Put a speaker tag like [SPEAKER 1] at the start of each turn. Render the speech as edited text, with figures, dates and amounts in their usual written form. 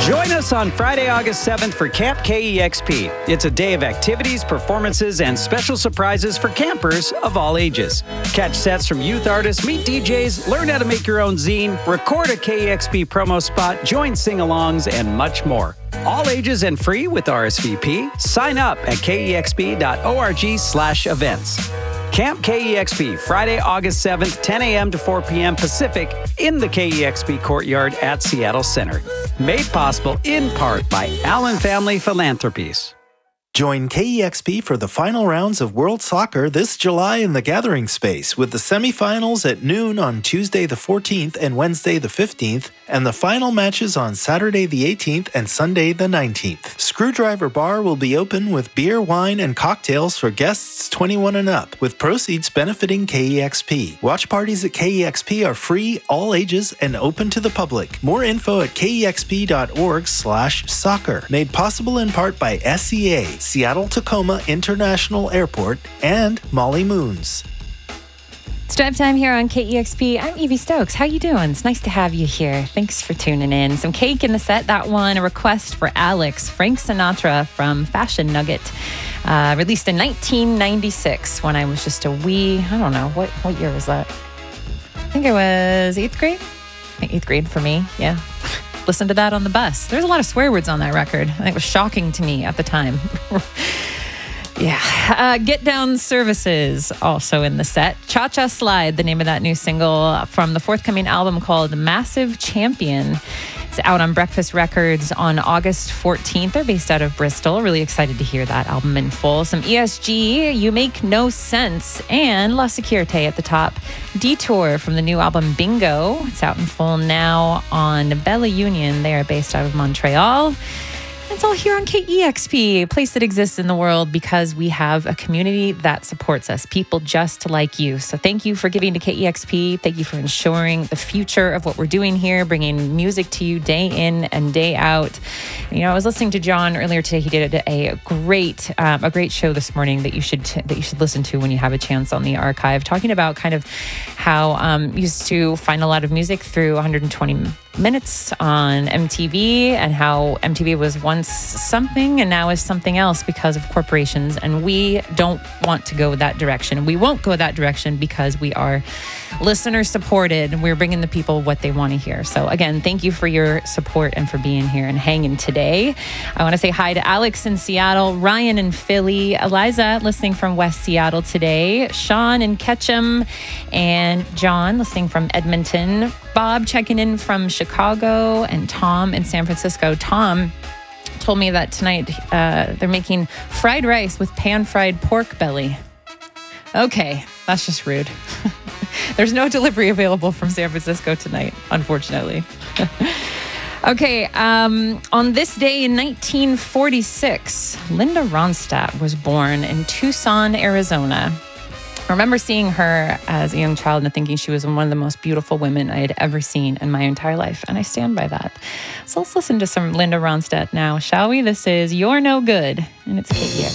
[SPEAKER 1] Join us on Friday, August 7th for Camp KEXP. It's a day of activities, performances, and special surprises for campers of all ages. Catch sets from youth artists, meet DJs, learn how to make your own zine, record a KEXP promo spot, join sing-alongs, and much more. All ages and free with RSVP. Sign up at kexp.org/events. Camp KEXP, Friday, August 7th, 10 a.m. to 4 p.m. Pacific in the KEXP Courtyard at Seattle Center. Made possible in part by Allen Family Philanthropies.
[SPEAKER 2] Join KEXP for the final rounds of World Soccer this July in the Gathering Space with the semifinals at noon on Tuesday the 14th and Wednesday the 15th, and the final matches on Saturday the 18th and Sunday the 19th. Screwdriver Bar will be open with beer, wine, and cocktails for guests 21 and up, with proceeds benefiting KEXP. Watch parties at KEXP are free, all ages, and open to the public. More info at kexp.org/soccer. Made possible in part by SEA, Seattle-Tacoma International Airport, and Molly Moons.
[SPEAKER 3] It's drive time here on KEXP. I'm Evie Stokes. How you doing? It's nice to have you here. Thanks for tuning in. Some cake in the set. That one, a request for Alex, Frank Sinatra from Fashion Nugget. Released in 1996 when I was just a wee, I don't know, what year was that? I think it was 8th grade. I think 8th grade for me, yeah. Listened to that on the bus. There's a lot of swear words on that record. I think it was shocking to me at the time. Yeah. Get Down Services also in the set. Cha Cha Slide, the name of that new single from the forthcoming album called Massive Champion. It's out on Breakfast Records on August 14th. They're based out of Bristol. Really excited to hear that album in full. Some ESG, You Make No Sense, and La Securite at the top. Detour from the new album Bingo. It's out in full now on Bella Union. They are based out of Montreal. It's all here on KEXP, a place that exists in the world because we have a community that supports us, people just like you. So thank you for giving to KEXP. Thank you for ensuring the future of what we're doing here, bringing music to you day in and day out. You know, I was listening to John earlier today. He did a great show this morning that you should listen to when you have a chance on the archive, talking about kind of how used to find a lot of music through 120 minutes on MTV, and how MTV was once something and now is something else because of corporations, and we don't want to go that direction. We won't go that direction because we are listener supported and we're bringing the people what they want to hear. So again, thank you for your support and for being here and hanging today. I want to say hi to Alex in Seattle, Ryan in Philly, Eliza listening from West Seattle today, Sean in Ketchum, and John listening from Edmonton, Bob checking in from Chicago, and Tom in San Francisco. Tom told me that tonight they're making fried rice with pan-fried pork belly. Okay, that's just rude. There's no delivery available from San Francisco tonight, unfortunately. Okay, on this day in 1946, Linda Ronstadt was born in Tucson, Arizona. I remember seeing her as a young child and thinking she was one of the most beautiful women I had ever seen in my entire life, and I stand by that. So let's listen to some Linda Ronstadt now, shall we? This is You're No Good, and it's KEXP.